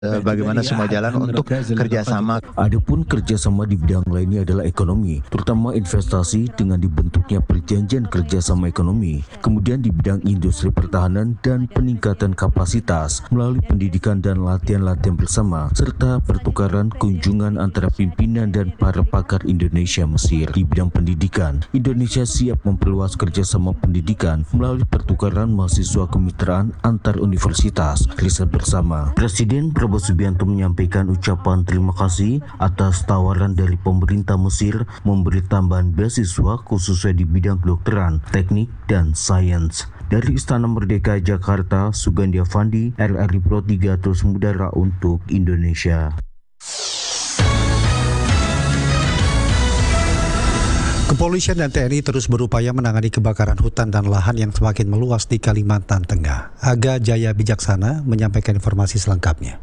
bagaimana semua jalan untuk kerjasama. Adapun kerjasama di bidang lainnya adalah ekonomi, terutama investasi dengan dibentuknya perjanjian kerjasama ekonomi. Kemudian di bidang industri pertahanan dan peningkatan kapasitas melalui pendidikan dan latihan-latihan bersama, serta pertukaran kunjungan antara pimpinan dan para pakar Indonesia Mesir. Di bidang pendidikan, Indonesia siap memperluas kerjasama pendidikan melalui pertukaran mahasiswa kemitraan antar universitas, riset bersama. Presiden Prabowo Subianto menyampaikan ucapan terima kasih atas tawaran dari pemerintah Mesir memberi tambahan beasiswa khususnya di bidang kedokteran, teknik, dan sains. Dari Istana Merdeka Jakarta, Sugandi Avandi, RRI Pro 3 terus mengudara untuk Indonesia. Kepolisian dan TNI terus berupaya menangani kebakaran hutan dan lahan yang semakin meluas di Kalimantan Tengah. Aga Jaya Bijaksana menyampaikan informasi selengkapnya.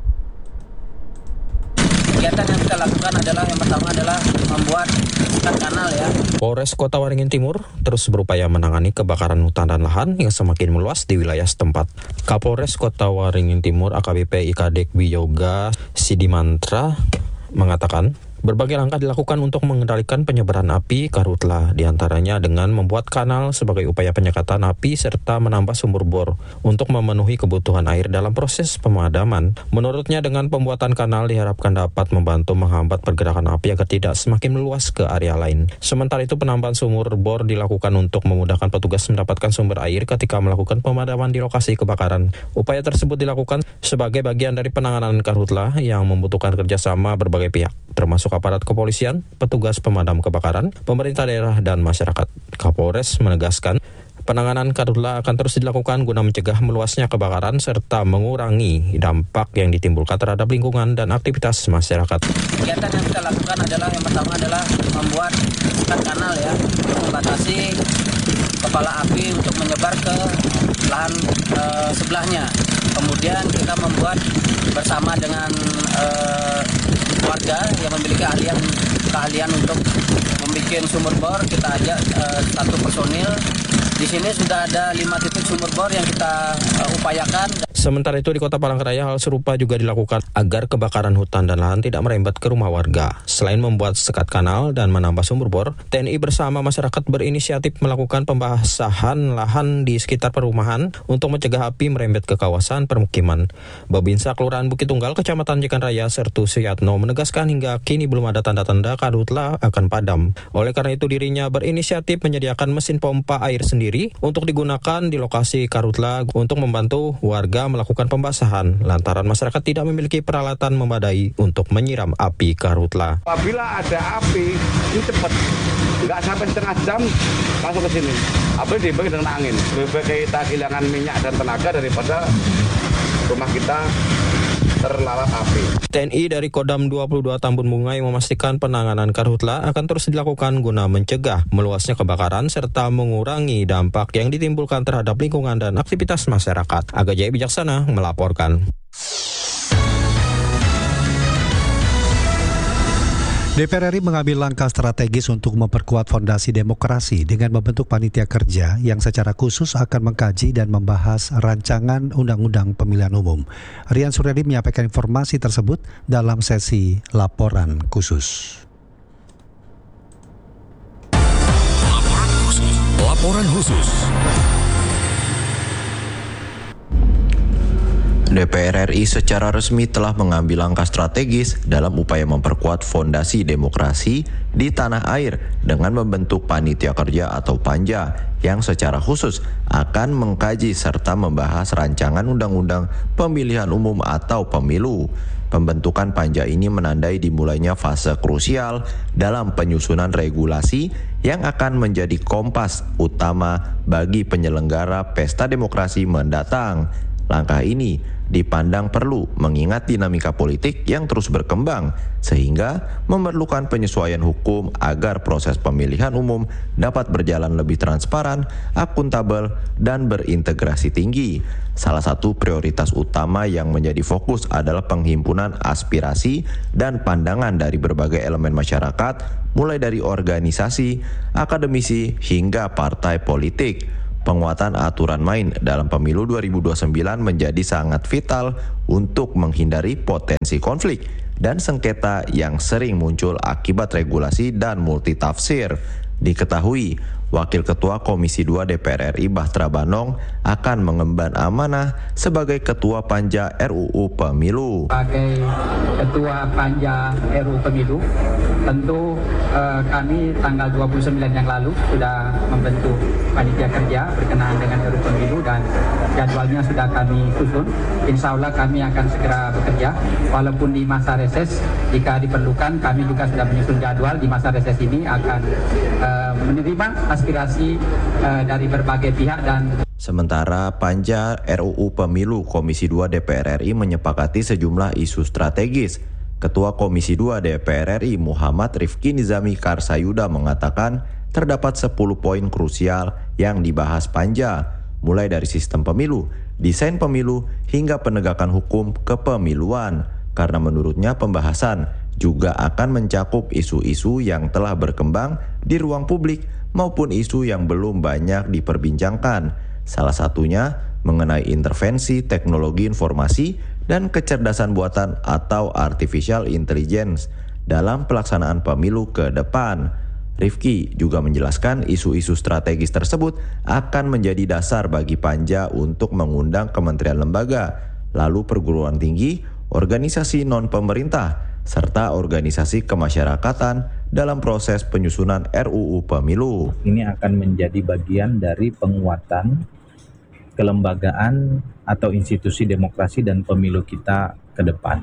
Kegiatan yang kita lakukan adalah yang pertama adalah membuat kanal ya. Polres Kota Waringin Timur terus berupaya menangani kebakaran hutan dan lahan yang semakin meluas di wilayah setempat. Kapolres Kota Waringin Timur AKBP IKADEK Wiyoga Sidimantra mengatakan berbagai langkah dilakukan untuk mengendalikan penyebaran api karhutla, diantaranya dengan membuat kanal sebagai upaya penyekatan api serta menambah sumur bor untuk memenuhi kebutuhan air dalam proses pemadaman. Menurutnya dengan pembuatan kanal diharapkan dapat membantu menghambat pergerakan api agar tidak semakin meluas ke area lain. Sementara itu penambahan sumur bor dilakukan untuk memudahkan petugas mendapatkan sumber air ketika melakukan pemadaman di lokasi kebakaran. Upaya tersebut dilakukan sebagai bagian dari penanganan karhutla yang membutuhkan kerjasama berbagai pihak, termasuk aparat kepolisian, petugas pemadam kebakaran, pemerintah daerah, dan masyarakat. Kapolres menegaskan penanganan karhutla akan terus dilakukan guna mencegah meluasnya kebakaran serta mengurangi dampak yang ditimbulkan terhadap lingkungan dan aktivitas masyarakat. Kegiatan yang kita lakukan adalah yang pertama adalah membuat kanal ya untuk membatasi kepala api untuk menyebar ke lahan sebelahnya. Kemudian kita membuat bersama dengan warga yang memiliki keahlian untuk membuat sumur bor. Kita ajak satu personil. Di sini sudah ada 5 titik sumur bor yang kita upayakan. Sementara itu di Kota Palangkaraya hal serupa juga dilakukan agar kebakaran hutan dan lahan tidak merembet ke rumah warga. Selain membuat sekat kanal dan menambah sumur bor, TNI bersama masyarakat berinisiatif melakukan pembasahan lahan di sekitar perumahan untuk mencegah api merembet ke kawasan permukiman. Babinsa Kelurahan Bukit Tunggal, Kecamatan Jekan Raya, Sertu Suyatno menegaskan hingga kini belum ada tanda-tanda karhutla akan padam. Oleh karena itu dirinya berinisiatif menyediakan mesin pompa air sendiri untuk digunakan di lokasi karhutla untuk membantu warga melakukan pembasahan lantaran masyarakat tidak memiliki peralatan memadai untuk menyiram api karhutla. Apabila ada api, ini cepat, nggak sampai setengah jam langsung ke sini. Api dibagi dengan angin. Lebih baik kita kehilangan minyak dan tenaga daripada rumah kita terlalap api. TNI dari Kodam 22 Tambun Bungai memastikan penanganan karhutla akan terus dilakukan guna mencegah meluasnya kebakaran serta mengurangi dampak yang ditimbulkan terhadap lingkungan dan aktivitas masyarakat. Aga Jaya Bijaksana melaporkan. DPR RI mengambil langkah strategis untuk memperkuat fondasi demokrasi dengan membentuk panitia kerja yang secara khusus akan mengkaji dan membahas rancangan Undang-Undang Pemilihan Umum. Rian Suryadi menyampaikan informasi tersebut dalam sesi laporan khusus. Laporan khusus. DPR RI secara resmi telah mengambil langkah strategis dalam upaya memperkuat fondasi demokrasi di tanah air dengan membentuk panitia kerja atau panja yang secara khusus akan mengkaji serta membahas rancangan undang-undang pemilihan umum atau pemilu. Pembentukan panja ini menandai dimulainya fase krusial dalam penyusunan regulasi yang akan menjadi kompas utama bagi penyelenggara pesta demokrasi mendatang. Langkah ini dipandang perlu mengingat dinamika politik yang terus berkembang sehingga memerlukan penyesuaian hukum agar proses pemilihan umum dapat berjalan lebih transparan, akuntabel, dan berintegrasi tinggi. Salah satu prioritas utama yang menjadi fokus adalah penghimpunan aspirasi dan pandangan dari berbagai elemen masyarakat, mulai dari organisasi, akademisi, hingga partai politik. penguatan aturan main dalam pemilu 2029 menjadi sangat vital untuk menghindari potensi konflik dan sengketa yang sering muncul akibat regulasi dan multitafsir. Diketahui, Wakil Ketua Komisi 2 DPR RI Bahtera Banong akan mengemban amanah sebagai Ketua Panja RUU Pemilu. Sebagai Ketua Panja RUU Pemilu, tentu kami tanggal 29 yang lalu sudah membentuk panitia kerja berkenaan dengan RUU Pemilu dan jadwalnya sudah kami susun. Insya Allah kami akan segera bekerja, walaupun di masa reses jika diperlukan kami juga sudah menyusun jadwal di masa reses ini akan menerima aspirasi dari berbagai pihak dan Sementara Panja RUU Pemilu Komisi 2 DPR RI menyepakati sejumlah isu strategis. Ketua Komisi 2 DPR RI Muhammad Rifki Nizami Karsayuda mengatakan terdapat 10 poin krusial yang dibahas Panja, mulai dari sistem pemilu, desain pemilu, hingga penegakan hukum kepemiluan. Karena menurutnya pembahasan juga akan mencakup isu-isu yang telah berkembang di ruang publik maupun isu yang belum banyak diperbincangkan. Salah satunya mengenai intervensi teknologi informasi dan kecerdasan buatan atau artificial intelligence dalam pelaksanaan pemilu ke depan. Rifki juga menjelaskan isu-isu strategis tersebut akan menjadi dasar bagi Panja untuk mengundang kementerian lembaga, lalu perguruan tinggi, organisasi non-pemerintah, serta organisasi kemasyarakatan dalam proses penyusunan RUU Pemilu. Ini akan menjadi bagian dari penguatan kelembagaan atau institusi demokrasi dan pemilu kita ke depan.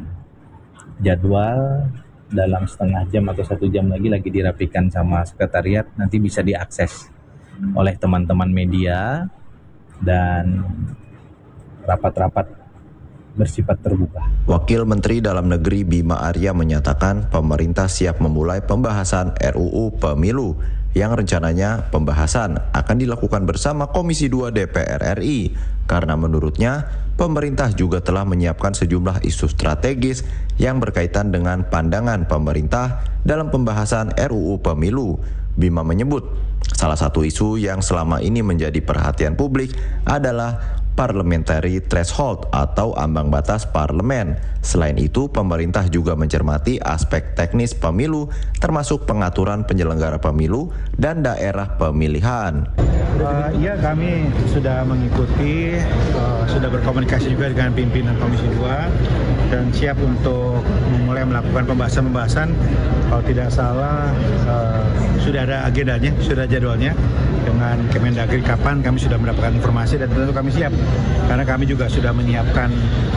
Jadwal dalam setengah jam atau 1 jam lagi dirapikan sama sekretariat, nanti bisa diakses oleh teman-teman media dan rapat-rapat bersifat terbuka. Wakil Menteri Dalam Negeri Bima Arya menyatakan pemerintah siap memulai pembahasan RUU Pemilu yang rencananya pembahasan akan dilakukan bersama Komisi 2 DPR RI karena menurutnya pemerintah juga telah menyiapkan sejumlah isu strategis yang berkaitan dengan pandangan pemerintah dalam pembahasan RUU Pemilu. Bima menyebut salah satu isu yang selama ini menjadi perhatian publik adalah parliamentary threshold atau ambang batas parlemen. Selain itu, pemerintah juga mencermati aspek teknis pemilu termasuk pengaturan penyelenggara pemilu dan daerah pemilihan. Ya, kami sudah mengikuti, sudah berkomunikasi juga dengan pimpinan Komisi 2 dan siap untuk mulai melakukan pembahasan-pembahasan. Kalau tidak salah, sudah ada agendanya, sudah jadwalnya dengan Kemendagri kapan kami sudah mendapatkan informasi dan tentu kami siap karena kami juga sudah menyiapkan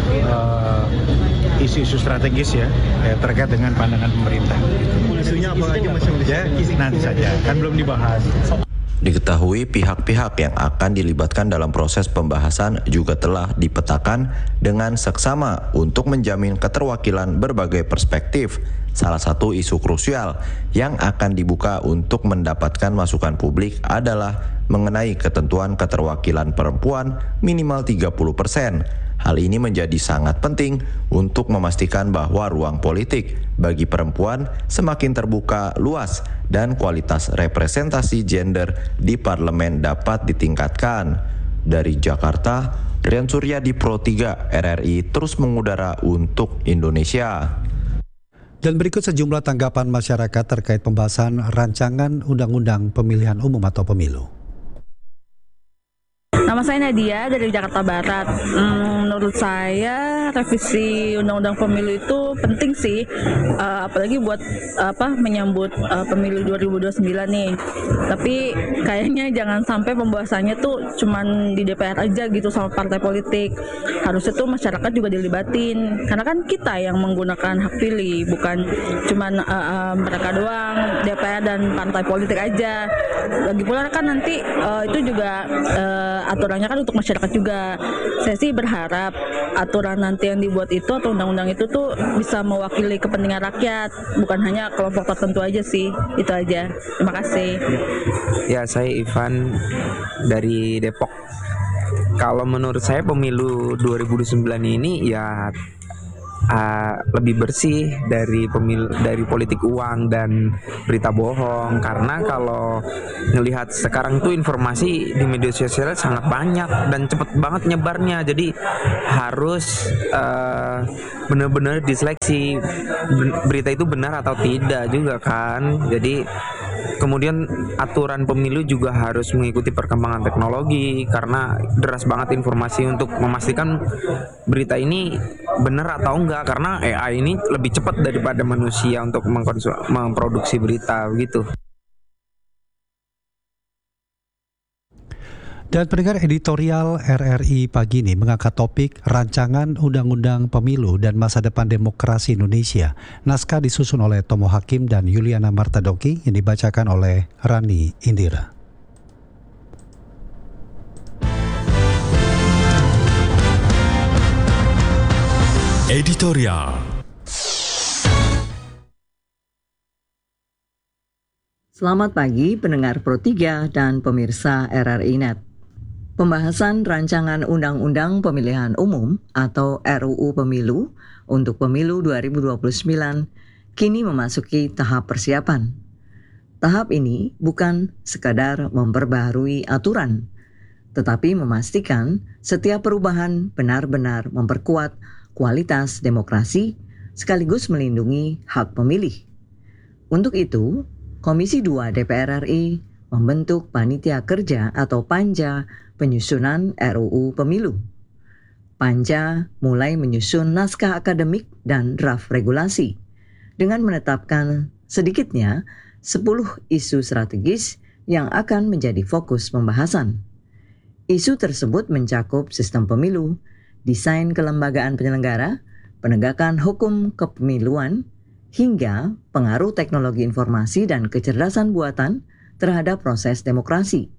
isu-isu strategis ya terkait dengan pandangan pemerintah. Isunya apa lagi masih ya, nanti saja, kan belum dibahas. Diketahui pihak-pihak yang akan dilibatkan dalam proses pembahasan juga telah dipetakan dengan seksama untuk menjamin keterwakilan berbagai perspektif. Salah satu isu krusial yang akan dibuka untuk mendapatkan masukan publik adalah mengenai ketentuan keterwakilan perempuan minimal 30%. Hal ini menjadi sangat penting untuk memastikan bahwa ruang politik bagi perempuan semakin terbuka luas dan kualitas representasi gender di parlemen dapat ditingkatkan. Dari Jakarta, Rian Suryadi Pro 3 RRI terus mengudara untuk Indonesia. Dan berikut sejumlah tanggapan masyarakat terkait pembahasan rancangan Undang-Undang Pemilihan Umum atau Pemilu. Nama saya Nadia dari Jakarta Barat. Menurut saya revisi Undang-Undang Pemilu itu penting sih, apalagi buat menyambut pemilu 2029 nih. Tapi kayaknya jangan sampai pembahasannya tuh cuman di DPR aja gitu sama partai politik. Harusnya tuh masyarakat juga dilibatin, karena kan kita yang menggunakan hak pilih, bukan cuman mereka doang, DPR dan partai politik aja. Lagi pula kan nanti itu juga aturannya kan untuk masyarakat juga. Saya sih berharap aturan nanti yang dibuat itu atau undang-undang itu tuh bisa mewakili kepentingan rakyat, bukan hanya kelompok tertentu aja sih. Itu aja. Terima kasih. Ya, saya Ivan dari Depok. Kalau menurut saya pemilu 2009 ini ya lebih bersih dari politik uang dan berita bohong. Karena kalau ngelihat sekarang tuh informasi di media sosial sangat banyak dan cepet banget nyebarnya, jadi harus benar-benar diseleksi berita itu benar atau tidak juga kan. Jadi kemudian aturan pemilu juga harus mengikuti perkembangan teknologi, karena deras banget informasi untuk memastikan berita ini benar atau enggak, karena AI ini lebih cepat daripada manusia untuk memproduksi berita gitu. Dan pendengar, editorial RRI pagi ini mengangkat topik Rancangan Undang-Undang Pemilu dan Masa Depan Demokrasi Indonesia. Naskah disusun oleh Tomo Hakim dan Yuliana Martadoki yang dibacakan oleh Rani Indira. Editorial. Selamat pagi pendengar Pro 3 dan pemirsa RRI Net. Pembahasan Rancangan Undang-Undang Pemilihan Umum atau RUU Pemilu untuk Pemilu 2029 kini memasuki tahap persiapan. Tahap ini bukan sekadar memperbaharui aturan, tetapi memastikan setiap perubahan benar-benar memperkuat kualitas demokrasi sekaligus melindungi hak pemilih. Untuk itu, Komisi 2 DPR RI membentuk Panitia Kerja atau Panja penyusunan RUU Pemilu. Panja mulai menyusun naskah akademik dan draft regulasi dengan menetapkan sedikitnya 10 isu strategis yang akan menjadi fokus pembahasan. Isu tersebut mencakup sistem pemilu, desain kelembagaan penyelenggara, penegakan hukum kepemiluan, hingga pengaruh teknologi informasi dan kecerdasan buatan terhadap proses demokrasi.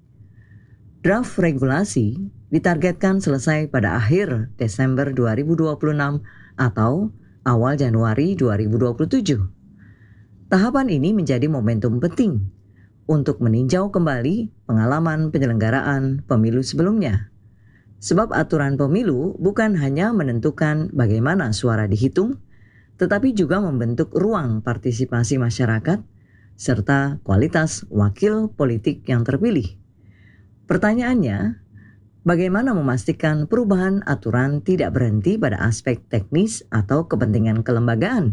Draft regulasi ditargetkan selesai pada akhir Desember 2026 atau awal Januari 2027. Tahapan ini menjadi momentum penting untuk meninjau kembali pengalaman penyelenggaraan pemilu sebelumnya. Sebab aturan pemilu bukan hanya menentukan bagaimana suara dihitung, tetapi juga membentuk ruang partisipasi masyarakat serta kualitas wakil politik yang terpilih. Pertanyaannya, bagaimana memastikan perubahan aturan tidak berhenti pada aspek teknis atau kepentingan kelembagaan?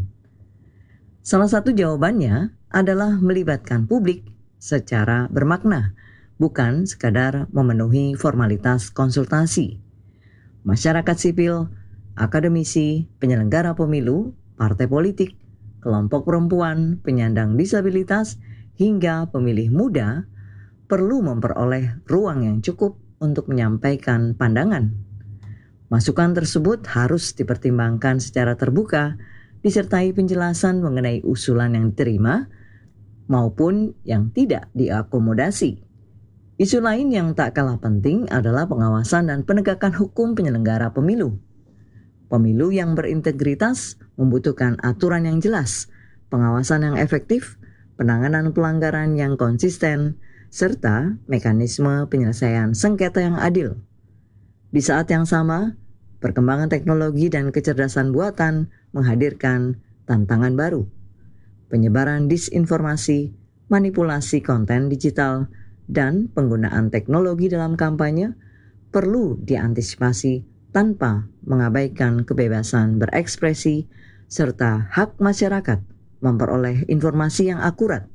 Salah satu jawabannya adalah melibatkan publik secara bermakna, bukan sekadar memenuhi formalitas konsultasi. Masyarakat sipil, akademisi, penyelenggara pemilu, partai politik, kelompok perempuan, penyandang disabilitas, hingga pemilih muda perlu memperoleh ruang yang cukup untuk menyampaikan pandangan. Masukan tersebut harus dipertimbangkan secara terbuka, disertai penjelasan mengenai usulan yang diterima maupun yang tidak diakomodasi. Isu lain yang tak kalah penting adalah pengawasan dan penegakan hukum penyelenggara pemilu. Pemilu yang berintegritas membutuhkan aturan yang jelas, pengawasan yang efektif, penanganan pelanggaran yang konsisten, serta mekanisme penyelesaian sengketa yang adil. Di saat yang sama, perkembangan teknologi dan kecerdasan buatan menghadirkan tantangan baru. Penyebaran disinformasi, manipulasi konten digital, dan penggunaan teknologi dalam kampanye perlu diantisipasi tanpa mengabaikan kebebasan berekspresi serta hak masyarakat memperoleh informasi yang akurat.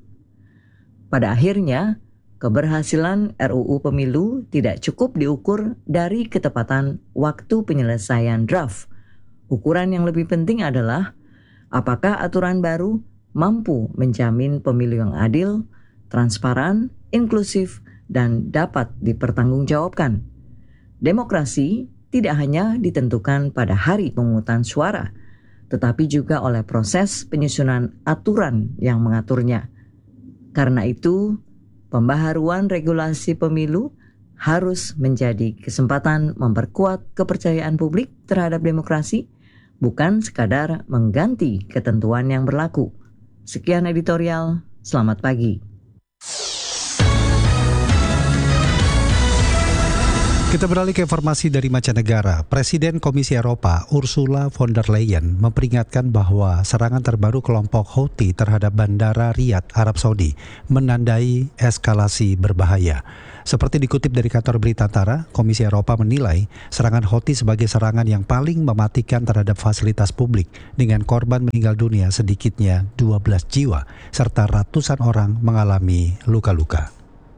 Pada akhirnya, keberhasilan RUU Pemilu tidak cukup diukur dari ketepatan waktu penyelesaian draft. Ukuran yang lebih penting adalah apakah aturan baru mampu menjamin pemilu yang adil, transparan, inklusif, dan dapat dipertanggungjawabkan. Demokrasi tidak hanya ditentukan pada hari pemungutan suara, tetapi juga oleh proses penyusunan aturan yang mengaturnya. Karena itu, pembaharuan regulasi pemilu harus menjadi kesempatan memperkuat kepercayaan publik terhadap demokrasi, bukan sekadar mengganti ketentuan yang berlaku. Sekian editorial, selamat pagi. Kita beralih ke informasi dari mancanegara. Presiden Komisi Eropa Ursula von der Leyen memperingatkan bahwa serangan terbaru kelompok Houthi terhadap bandara Riyadh, Arab Saudi menandai eskalasi berbahaya. Seperti dikutip dari kantor berita Antara, Komisi Eropa menilai serangan Houthi sebagai serangan yang paling mematikan terhadap fasilitas publik dengan korban meninggal dunia sedikitnya 12 jiwa serta ratusan orang mengalami luka-luka.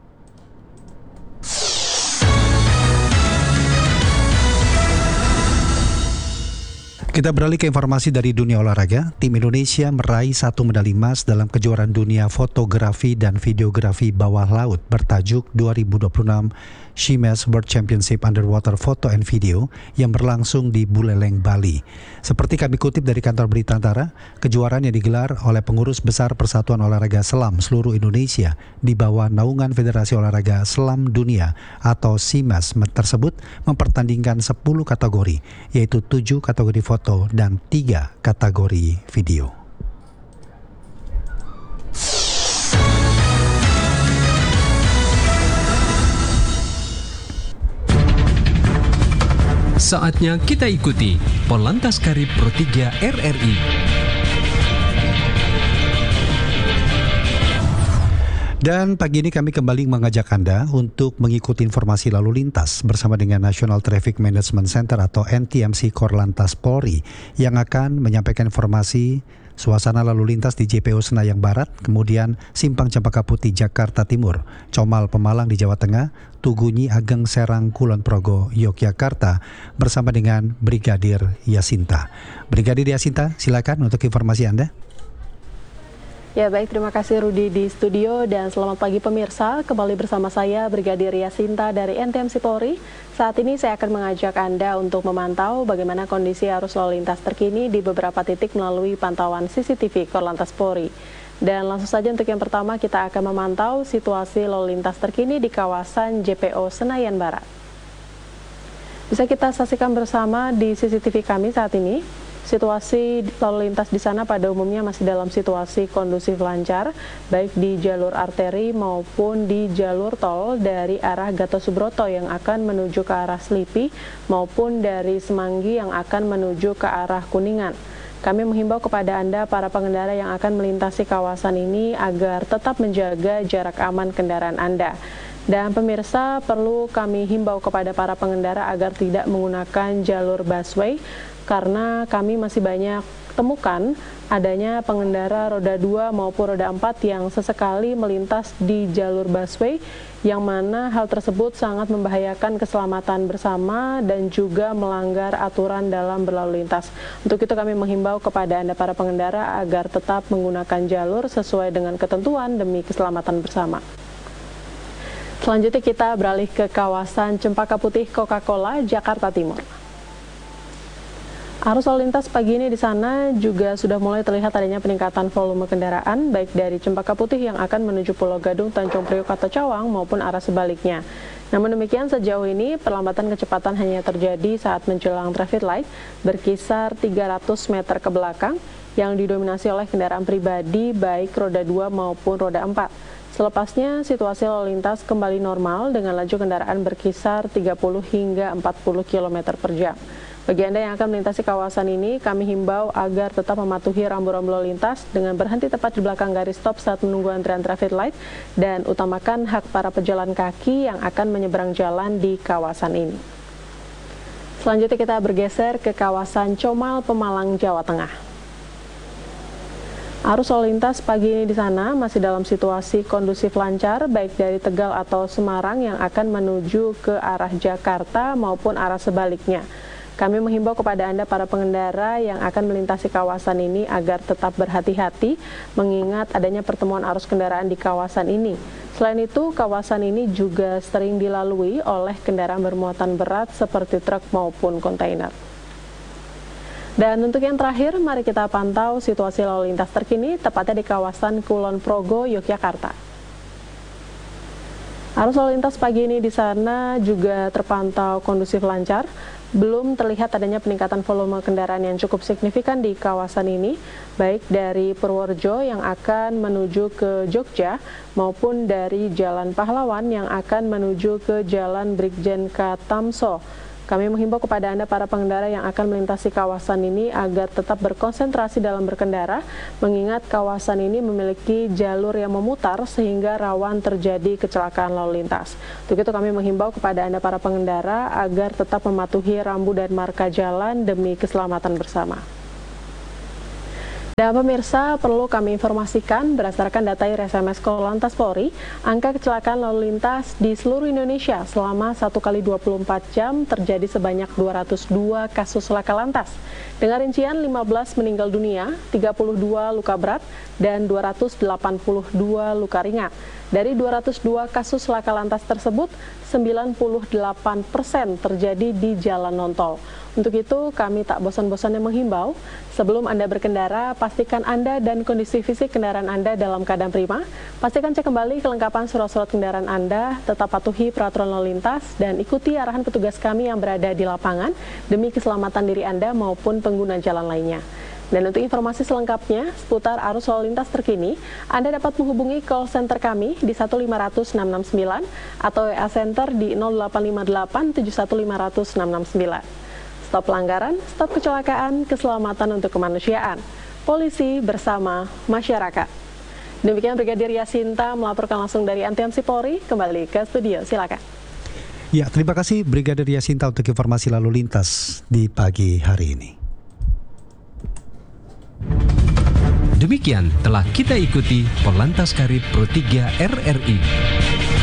Kita beralih ke informasi dari dunia olahraga. Tim Indonesia meraih 1 medali emas dalam kejuaraan dunia fotografi dan videografi bawah laut bertajuk 2026 Shimes World Championship Underwater Photo and Video yang berlangsung di Buleleng, Bali. Seperti kami kutip dari kantor berita Antara, kejuaraan yang digelar oleh pengurus besar Persatuan Olahraga Selam seluruh Indonesia di bawah naungan Federasi Olahraga Selam Dunia atau SIMAS tersebut mempertandingkan 10 kategori, yaitu 7 kategori foto dan 3 kategori video. Saatnya kita ikuti Polantas Karib Pro 3 RRI. Dan pagi ini kami kembali mengajak Anda untuk mengikuti informasi lalu lintas bersama dengan National Traffic Management Center atau NTMC Korlantas Polri yang akan menyampaikan informasi suasana lalu lintas di JPO Senayan Barat, kemudian Simpang Cempaka Putih Jakarta Timur, Comal Pemalang di Jawa Tengah, Tugunyi Ageng Serang Kulon Progo Yogyakarta bersama dengan Brigadir Yasinta. Brigadir Yasinta, silakan untuk informasi Anda. Ya baik, terima kasih Rudi di studio dan selamat pagi pemirsa. Kembali bersama saya Brigadir Yasinta dari NTMC Polri. Saat ini saya akan mengajak Anda untuk memantau bagaimana kondisi arus lalu lintas terkini di beberapa titik melalui pantauan CCTV Korlantas Polri. Dan langsung saja untuk yang pertama kita akan memantau situasi lalu lintas terkini di kawasan JPO Senayan Barat. Bisa kita saksikan bersama di CCTV kami saat ini. Situasi lalu lintas di sana pada umumnya masih dalam situasi kondusif lancar, baik di jalur arteri maupun di jalur tol dari arah Gatot Subroto yang akan menuju ke arah Slipi maupun dari Semanggi yang akan menuju ke arah Kuningan. Kami menghimbau kepada Anda para pengendara yang akan melintasi kawasan ini agar tetap menjaga jarak aman kendaraan Anda. Dan pemirsa, perlu kami himbau kepada para pengendara agar tidak menggunakan jalur busway karena kami masih banyak temukan adanya pengendara roda 2 maupun roda 4 yang sesekali melintas di jalur busway yang mana hal tersebut sangat membahayakan keselamatan bersama dan juga melanggar aturan dalam berlalu lintas. Untuk itu kami menghimbau kepada Anda para pengendara agar tetap menggunakan jalur sesuai dengan ketentuan demi keselamatan bersama. Selanjutnya kita beralih ke kawasan Cempaka Putih Coca-Cola, Jakarta Timur. Arus lalu lintas pagi ini di sana juga sudah mulai terlihat adanya peningkatan volume kendaraan baik dari Cempaka Putih yang akan menuju Pulau Gadung, Tanjung Priok atau Cawang maupun arah sebaliknya. Namun demikian sejauh ini perlambatan kecepatan hanya terjadi saat menjelang traffic light berkisar 300 meter ke belakang yang didominasi oleh kendaraan pribadi baik roda 2 maupun roda 4. Selepasnya, situasi lalu lintas kembali normal dengan laju kendaraan berkisar 30 hingga 40 km per jam. Bagi Anda yang akan melintasi kawasan ini, kami himbau agar tetap mematuhi rambu-rambu lalu lintas dengan berhenti tepat di belakang garis stop saat menunggu antrian traffic light dan utamakan hak para pejalan kaki yang akan menyeberang jalan di kawasan ini. Selanjutnya kita bergeser ke kawasan Comal Pemalang, Jawa Tengah. Arus lalu lintas pagi ini di sana masih dalam situasi kondusif lancar baik dari Tegal atau Semarang yang akan menuju ke arah Jakarta maupun arah sebaliknya. Kami menghimbau kepada Anda para pengendara yang akan melintasi kawasan ini agar tetap berhati-hati mengingat adanya pertemuan arus kendaraan di kawasan ini. Selain itu, kawasan ini juga sering dilalui oleh kendaraan bermuatan berat seperti truk maupun kontainer. Dan untuk yang terakhir, mari kita pantau situasi lalu lintas terkini tepatnya di kawasan Kulon Progo, Yogyakarta. Arus lalu lintas pagi ini di sana juga terpantau kondusif lancar. Belum terlihat adanya peningkatan volume kendaraan yang cukup signifikan di kawasan ini. baik dari Purworejo yang akan menuju ke Jogja maupun dari Jalan Pahlawan yang akan menuju ke Jalan Brigjen K. Tamso. Kami menghimbau kepada Anda para pengendara yang akan melintasi kawasan ini agar tetap berkonsentrasi dalam berkendara, mengingat kawasan ini memiliki jalur yang memutar sehingga rawan terjadi kecelakaan lalu lintas. Untuk itu kami menghimbau kepada Anda para pengendara agar tetap mematuhi rambu dan marka jalan demi keselamatan bersama. Dan pemirsa, perlu kami informasikan berdasarkan data SMS Korlantas Polri, angka kecelakaan lalu lintas di seluruh Indonesia selama 1 kali 24 jam terjadi sebanyak 202 kasus laka lantas. Dengan rincian 15 meninggal dunia, 32 luka berat, dan 282 luka ringan. Dari 202 kasus laka lantas tersebut, 98% terjadi di jalan non-tol. Untuk itu, kami tak bosan-bosannya menghimbau, sebelum Anda berkendara, pastikan Anda dan kondisi fisik kendaraan Anda dalam keadaan prima. Pastikan cek kembali kelengkapan surat-surat kendaraan Anda, tetap patuhi peraturan lalu lintas, dan ikuti arahan petugas kami yang berada di lapangan demi keselamatan diri Anda maupun pengguna jalan lainnya. Dan untuk informasi selengkapnya seputar arus lalu lintas terkini, Anda dapat menghubungi call center kami di 1500669 atau WA Center di 0858 7150669. Stop pelanggaran, stop kecelakaan, keselamatan untuk kemanusiaan. Polisi bersama masyarakat. Demikian Brigadir Yasinta melaporkan langsung dari NTMC Polri. Kembali ke studio, silakan. Ya, terima kasih Brigadir Yasinta untuk informasi lalu lintas di pagi hari ini. Demikian telah kita ikuti Korlantas Karib Pro 3 RRI.